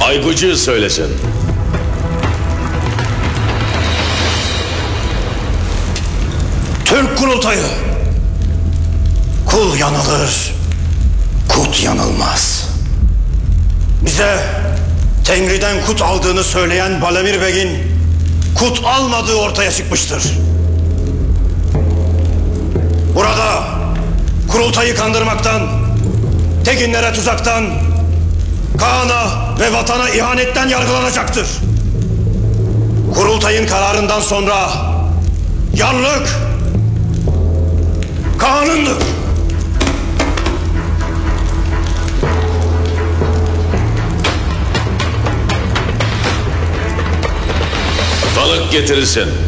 Aygucu söylesin. Türk kurultayı. Kul yanılır, kut yanılmaz. Bize Tengri'den kut aldığını söyleyen Balamir Beg'in kut almadığı ortaya çıkmıştır. Burada kurultayı kandırmaktan, Tekinlere tuzaktan, Kaan'a ve vatana ihanetten yargılanacaktır. Kurultayın kararından sonra yanlık Kaan'ındır. Balık getirirsin.